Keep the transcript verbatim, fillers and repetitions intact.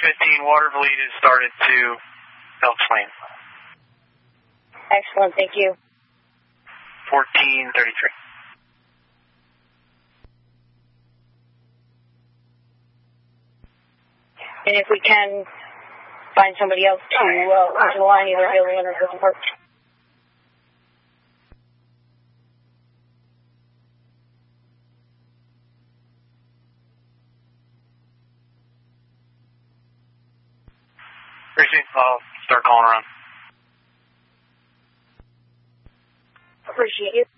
fifteen, water bleed has started to Elks Lane. Excellent, thank you. fourteen thirty-three. And if we can find somebody else to uh, to the line, either Alien or Griffin Park. Gracie, I'll start calling around. Appreciate it.